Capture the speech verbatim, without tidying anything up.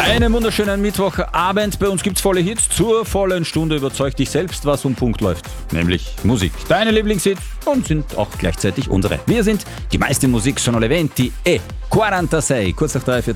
Einen wunderschönen Mittwochabend. Bei uns gibt's volle Hits. Zur vollen Stunde überzeug dich selbst, was um Punkt läuft. Nämlich Musik. Deine Lieblingshits und sind auch gleichzeitig unsere. Wir sind die meiste Musik sono le venti e quarantasei. Kurz nach drei,